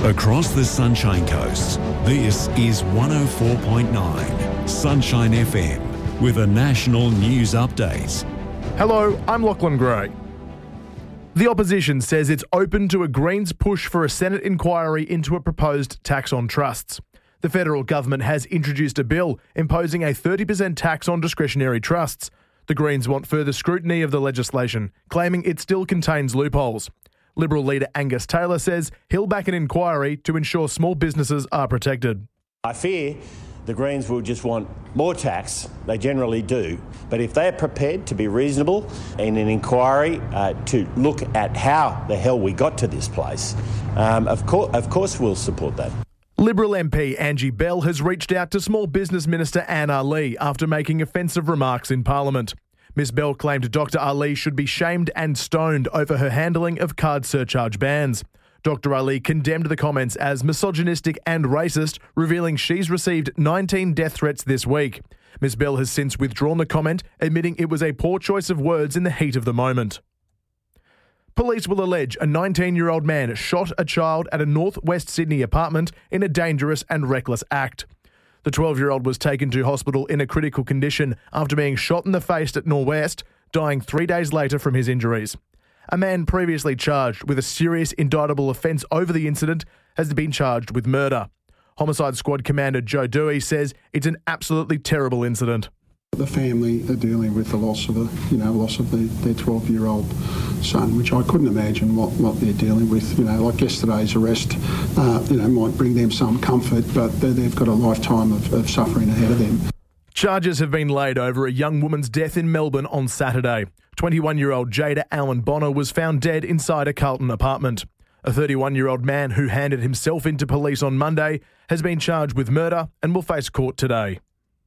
Across the Sunshine Coast, this is 104.9 Sunshine FM with a national news update. Hello, I'm Lachlan Gray. The opposition says it's open to a Greens push for a Senate inquiry into a proposed tax on trusts. The federal government has introduced a bill imposing a 30% tax on discretionary trusts. The Greens want further scrutiny of the legislation, claiming it still contains loopholes. Liberal leader Angus Taylor says he'll back an inquiry to ensure small businesses are protected. I fear the Greens will just want more tax. They generally do. But if they're prepared to be reasonable in an inquiry to look at how the hell we got to this place, of course we'll support that. Liberal MP Angie Bell has reached out to Small Business Minister Anne Ali after making offensive remarks in Parliament. Ms Bell claimed Dr Ali should be shamed and stoned over her handling of card surcharge bans. Dr Ali condemned the comments as misogynistic and racist, revealing she's received 19 death threats this week. Ms Bell has since withdrawn the comment, admitting it was a poor choice of words in the heat of the moment. Police will allege a 19-year-old man shot a child at a northwest Sydney apartment in a dangerous and reckless act. The 12-year-old was taken to hospital in a critical condition after being shot in the face at Norwest, dying 3 days later from his injuries. A man previously charged with a serious indictable offence over the incident has been charged with murder. Homicide Squad Commander Joe Dewey says it's an absolutely terrible incident. The family are dealing with the loss of their 12-year-old son, which I couldn't imagine what they're dealing with. Like yesterday's arrest, might bring them some comfort, but they've got a lifetime of suffering ahead of them. Charges have been laid over a young woman's death in Melbourne on Saturday. 21-year-old Jada Allen Bonner was found dead inside a Carlton apartment. A 31-year-old man who handed himself into police on Monday has been charged with murder and will face court today.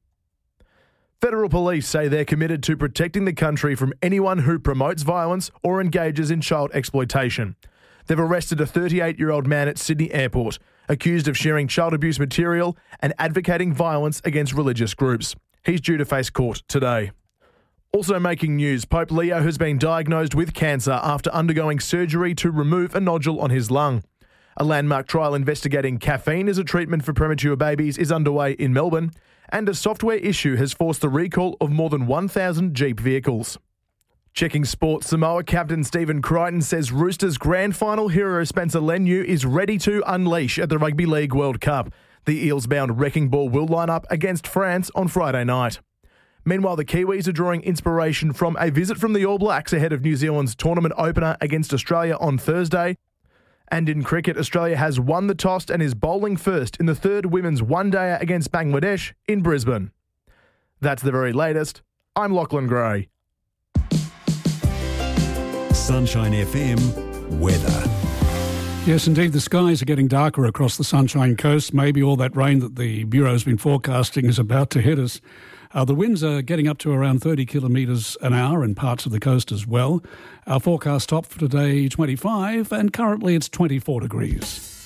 Federal police say they're committed to protecting the country from anyone who promotes violence or engages in child exploitation. They've arrested a 38-year-old man at Sydney Airport, accused of sharing child abuse material and advocating violence against religious groups. He's due to face court today. Also making news, Pope Leo has been diagnosed with cancer after undergoing surgery to remove a nodule on his lung. A landmark trial investigating caffeine as a treatment for premature babies is underway in Melbourne, and a software issue has forced the recall of more than 1,000 Jeep vehicles. Checking sports, Samoa captain Stephen Crichton says Roosters grand final hero Spencer Leniu is ready to unleash at the Rugby League World Cup. The Eels-bound Wrecking Ball will line up against France on Friday night. Meanwhile, the Kiwis are drawing inspiration from a visit from the All Blacks ahead of New Zealand's tournament opener against Australia on Thursday. And in cricket, Australia has won the toss and is bowling first in the third women's one-dayer against Bangladesh in Brisbane. That's the very latest. I'm Lachlan Gray. Sunshine FM weather. Yes, indeed, the skies are getting darker across the Sunshine Coast. Maybe all that rain that the Bureau's been forecasting is about to hit us. The winds are getting up to around 30 kilometres an hour in parts of the coast as well. Our forecast top for today, 25, and currently it's 24 degrees.